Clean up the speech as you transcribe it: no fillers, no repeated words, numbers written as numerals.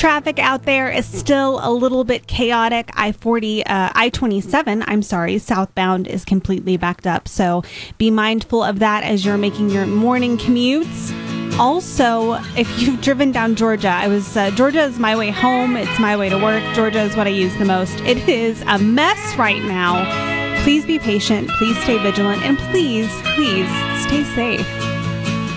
Traffic out there is still a little bit chaotic. I-27, southbound is completely backed up. So be mindful of that as you're making your morning commutes. Also, if you've driven down Georgia, Georgia is my way home. It's my way to work. Georgia is what I use the most. It is a mess right now. Please be patient. Please stay vigilant. And please stay safe.